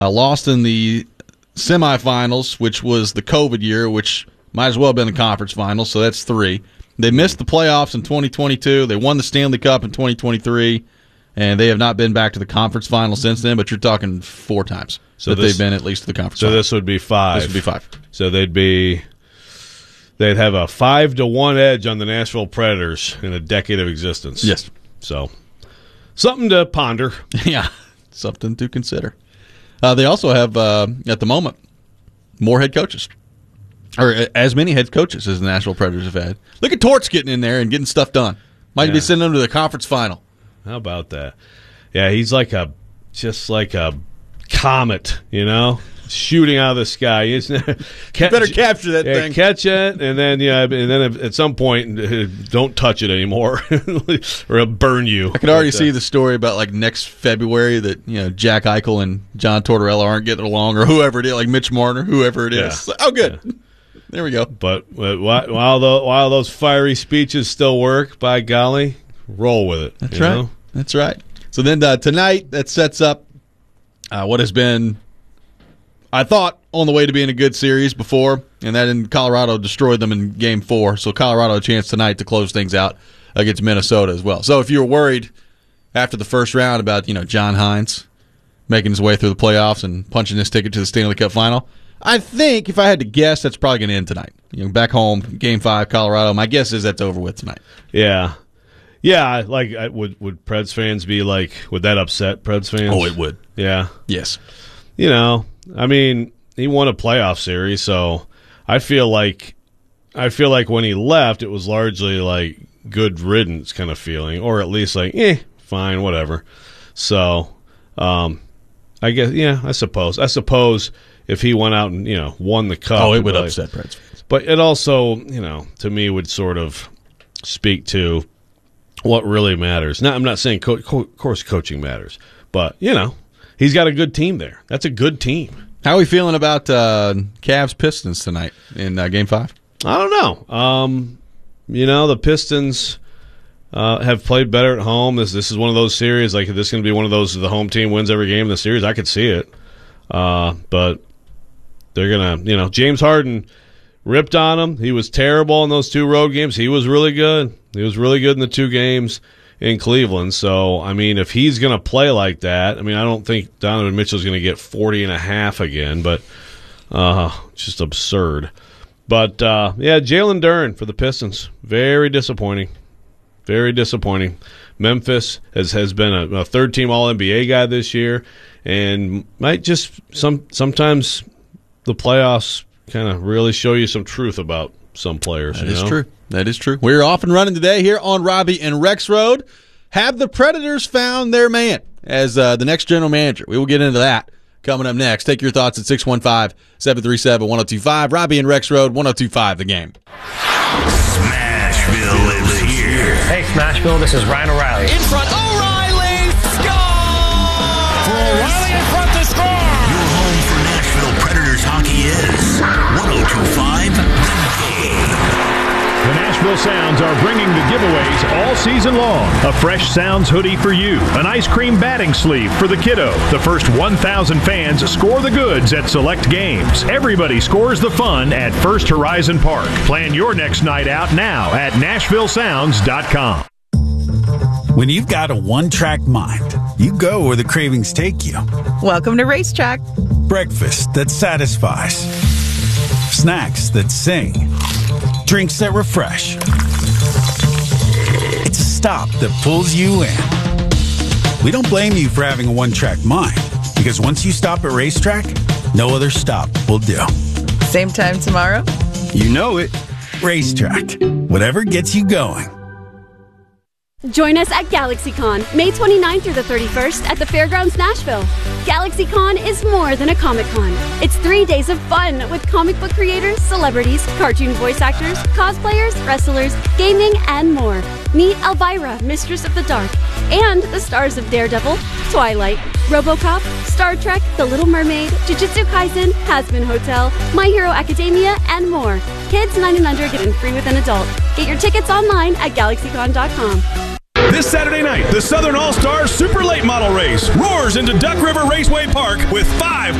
lost in the semifinals, which was the COVID year, which might as well have been the conference finals, so that's 3. They missed the playoffs in 2022. They won the Stanley Cup in 2023, and they have not been back to the conference final since then, but you're talking 4 times they've been at least to the conference final. So this would be 5. This would be 5. So they'd have a 5-1 edge on the Nashville Predators in a decade of existence. Yes. So something to ponder. Yeah, something to consider. They also have, at the moment, more head coaches. Or as many head coaches as the Nashville Predators have had. Look at Torts getting in there and getting stuff done. Might be sending them to the conference final. How about that? Yeah, he's just like a comet, shooting out of the sky. You better capture that thing. Catch it, and then at some point, don't touch it anymore, or it'll burn you. I could already see the story about like next February that Jack Eichel and John Tortorella aren't getting along, or whoever it is, like Mitch Marner, whoever it is. Yeah. Oh, good. Yeah. There we go. But while those fiery speeches still work, by golly, roll with it. That's right. That's right. So then tonight, that sets up what has been, I thought, on the way to being a good series before, and that in Colorado destroyed them in Game 4. So Colorado a chance tonight to close things out against Minnesota as well. So if you were worried after the first round about John Hines making his way through the playoffs and punching his ticket to the Stanley Cup final, I think if I had to guess, that's probably going to end tonight. Back home, Game 5, Colorado. My guess is that's over with tonight. Yeah. Yeah, would Preds fans be like, would that upset Preds fans? Oh, it would. Yeah. Yes. I mean, he won a playoff series, so I feel like when he left, it was largely like good riddance kind of feeling, or at least like, fine, whatever. So, I guess, I suppose if he went out and won the cup, it would upset Preds fans. But it also, to me, would sort of speak to what really matters. Now, I'm not saying, of course, coaching matters, but he's got a good team there. That's a good team. How are we feeling about Cavs Pistons tonight in Game 5? I don't know. The Pistons have played better at home. This is one of those series. Like, this is going to be one of those, the home team wins every game in the series. I could see it. But they're going to, James Harden ripped on him. He was terrible in those 2 road games. He was really good. He was really good in the 2 games in Cleveland. So, I mean, if he's going to play like that, I don't think Donovan Mitchell's going to get 40.5 again, but just absurd. But, Jalen Duren for the Pistons. Very disappointing. Very disappointing. Memphis has been a third-team All-NBA guy this year, and might just sometimes the playoffs kind of really show you some truth about some players. That is true. That is true. We're off and running today here on Robbie and Rex Road. Have the Predators found their man as the next general manager? We will get into that coming up next. Take your thoughts at 615-737-1025. Robbie and Rex Road, 1025 The Game. Smashville is here. Hey, Smashville, this is Ryan O'Reilly. In front, O'Reilly! Score! For O'Reilly in front to score! Your home for Nashville Predators hockey is 1025 The Game. The Nashville Sounds are bringing the giveaways all season long. A Fresh Sounds hoodie for you. An ice cream batting sleeve for the kiddo. The first 1,000 fans score the goods at select games. Everybody scores the fun at First Horizon Park. Plan your next night out now at NashvilleSounds.com. When you've got a one-track mind, you go where the cravings take you. Welcome to Racetrack. Breakfast that satisfies. Snacks that sing. Drinks that refresh. It's a stop that pulls you in. We don't blame you for having a one-track mind, because once you stop at Racetrack, no other stop will do. Same time tomorrow? You know it. Racetrack. Whatever gets you going. Join us at GalaxyCon, May 29th through the 31st at the Fairgrounds Nashville. GalaxyCon is more than a Comic-Con. It's 3 days of fun with comic book creators, celebrities, cartoon voice actors, cosplayers, wrestlers, gaming, and more. Meet Elvira, Mistress of the Dark, and the stars of Daredevil, Twilight, RoboCop, Star Trek, The Little Mermaid, Jujutsu Kaisen, Hazbin Hotel, My Hero Academia, and more. Kids 9 and under get in free with an adult. Get your tickets online at GalaxyCon.com. This Saturday night, the Southern All-Stars Super Late Model Race roars into Duck River Raceway Park with 5